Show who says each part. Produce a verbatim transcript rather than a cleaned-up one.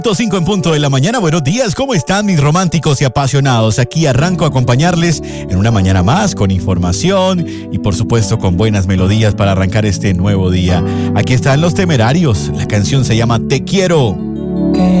Speaker 1: cinco en punto de la mañana. Buenos días, ¿cómo están mis románticos y apasionados? Aquí arranco a acompañarles en una mañana más con información y por supuesto con buenas melodías para arrancar este nuevo día. Aquí están Los Temerarios, la canción se llama Te Quiero.